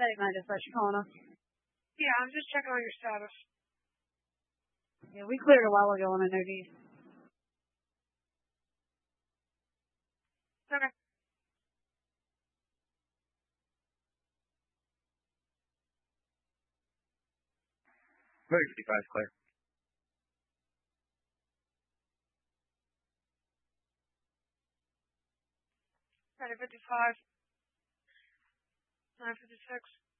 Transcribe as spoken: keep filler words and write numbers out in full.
Hey, man, just let you calling us. Yeah, I'm just checking on your status. Yeah, we cleared a while ago on a no D. Okay. Very fifty-five, clear. Ready fifty-five. nine fifty-six.